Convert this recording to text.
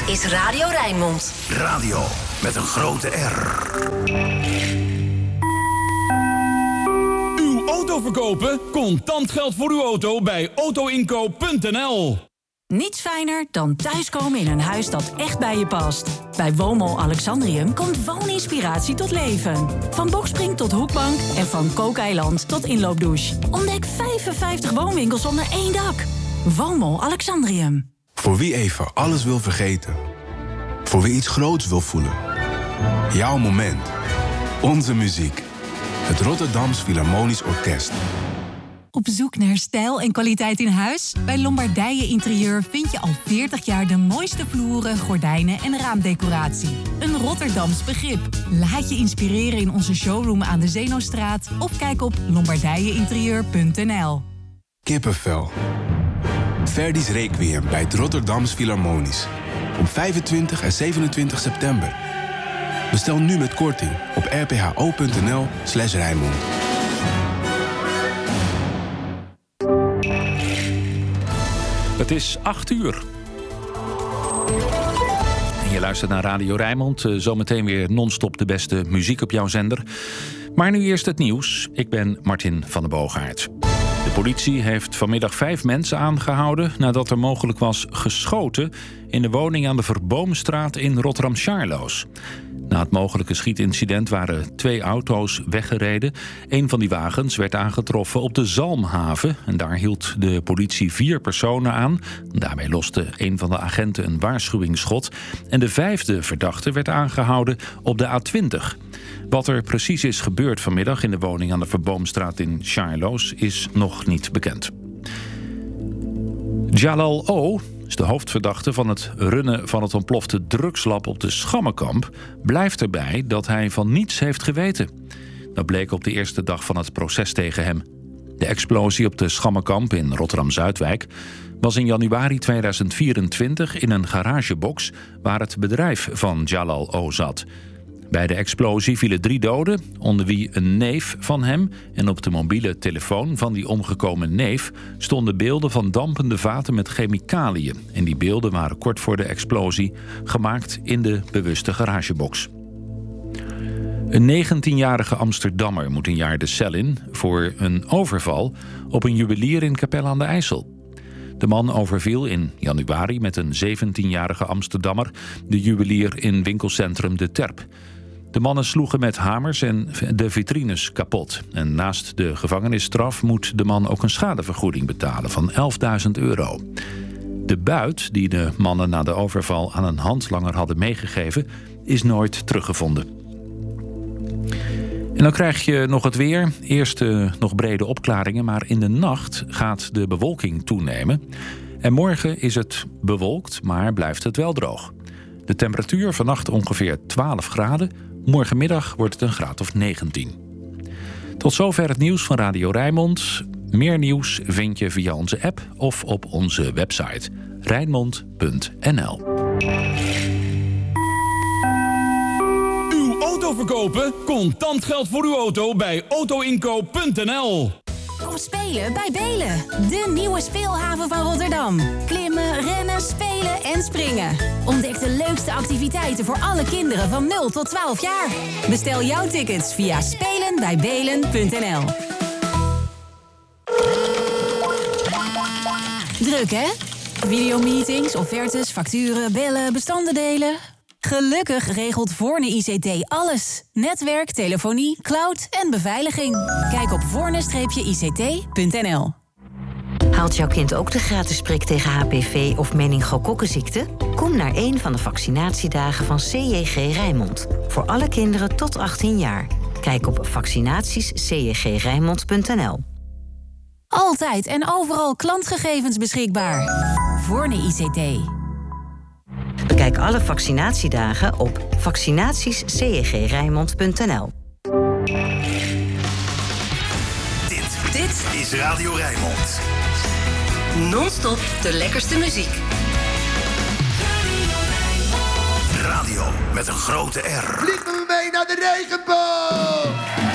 is Radio Rijnmond. Radio met een grote R. Uw auto verkopen? Contant geld voor uw auto bij autoinkoop.nl. Niets fijner dan thuiskomen in een huis dat echt bij je past. Bij Woonmol Alexandrium komt wooninspiratie tot leven. Van bokspring tot hoekbank en van kookeiland tot inloopdouche. Ontdek 55 woonwinkels onder één dak. Woonmol Alexandrium. Voor wie even alles wil vergeten. Voor wie iets groots wil voelen. Jouw moment. Onze muziek. Het Rotterdams Philharmonisch Orkest. Op zoek naar stijl en kwaliteit in huis? Bij Lombardije Interieur vind je al 40 jaar de mooiste vloeren, gordijnen en raamdecoratie. Een Rotterdams begrip. Laat je inspireren in onze showroom aan de Zeenostraat of kijk op lombardijeinterieur.nl. Kippenvel. Verdi's Requiem bij het Rotterdams Philharmonisch. Op 25 en 27 september. Bestel nu met korting op rpho.nl/Rijnmond. Het is 8:00. En je luistert naar Radio Rijnmond. Zometeen weer non-stop de beste muziek op jouw zender. Maar nu eerst het nieuws. Ik ben Martin van der Boogaard. De politie heeft vanmiddag 5 mensen aangehouden nadat er mogelijk was geschoten in de woning aan de Verboomstraat in Rotterdam-Charloes. Na het mogelijke schietincident waren 2 auto's weggereden. Een van die wagens werd aangetroffen op de Zalmhaven. En daar hield de politie 4 personen aan. Daarbij loste een van de agenten een waarschuwingsschot. En de 5e verdachte werd aangehouden op de A20. Wat er precies is gebeurd vanmiddag in de woning aan de Verboomstraat in Charloes is nog niet bekend. Jalal O., de hoofdverdachte van het runnen van het ontplofte drugslab op de Schammenkamp, blijft erbij dat hij van niets heeft geweten. Dat bleek op de eerste dag van het proces tegen hem. De explosie op de Schammenkamp in Rotterdam-Zuidwijk was in januari 2024 in een garagebox waar het bedrijf van Jalal O. zat. Bij de explosie vielen 3 doden, onder wie een neef van hem. En op de mobiele telefoon van die omgekomen neef stonden beelden van dampende vaten met chemicaliën. En die beelden waren kort voor de explosie gemaakt in de bewuste garagebox. Een 19-jarige Amsterdammer moet een jaar de cel in voor een overval op een juwelier in Capelle aan de IJssel. De man overviel in januari met een 17-jarige Amsterdammer de juwelier in winkelcentrum De Terp. De mannen sloegen met hamers en de vitrines kapot. En naast de gevangenisstraf moet de man ook een schadevergoeding betalen van €11.000. De buit die de mannen na de overval aan een handlanger hadden meegegeven is nooit teruggevonden. En dan krijg je nog het weer. Eerst nog brede opklaringen, maar in de nacht gaat de bewolking toenemen. En morgen is het bewolkt, maar blijft het wel droog. De temperatuur vannacht ongeveer 12 graden. Morgenmiddag wordt het een graad of 19. Tot zover het nieuws van Radio Rijnmond. Meer nieuws vind je via onze app of op onze website rijnmond.nl. Uw auto verkopen? Contant geld voor uw auto bij autoinkoop.nl. Kom spelen bij Belen, de nieuwe speelhaven van Rotterdam. Klimmen, rennen, spelen en springen. Ontdek de leukste activiteiten voor alle kinderen van 0 tot 12 jaar. Bestel jouw tickets via spelenbijbelen.nl. Druk hè? Videomeetings, offertes, facturen, bellen, bestanden delen. Gelukkig regelt Voorne ICT alles. Netwerk, telefonie, cloud en beveiliging. Kijk op voorne-ict.nl. Haalt jouw kind ook de gratis prik tegen HPV of meningokokkenziekte? Kom naar een van de vaccinatiedagen van CJG Rijnmond. Voor alle kinderen tot 18 jaar. Kijk op vaccinatiescjgrijnmond.nl. Altijd en overal klantgegevens beschikbaar. Voorne ICT. Bekijk alle vaccinatiedagen op vaccinatiescjgrijnmond.nl. Dit is Radio Rijnmond. Non-stop de lekkerste muziek. Radio met een grote R. Vliegen we mee naar de regenboog!